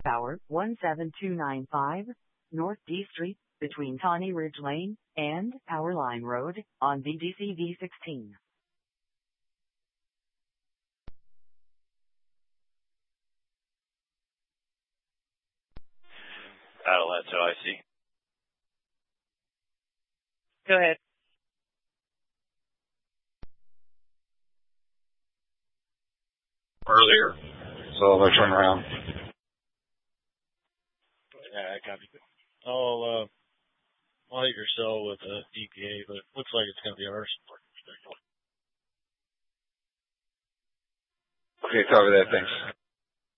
Power 17295, North D Street, between Tawny Ridge Lane and Power Line Road, on VDC V16. That's how I see. Go ahead. Earlier, so if I turn around. Yeah, I copy. I'll hit your cell with EPA, but it looks like it's going to be ours. Okay, cover that. Thanks.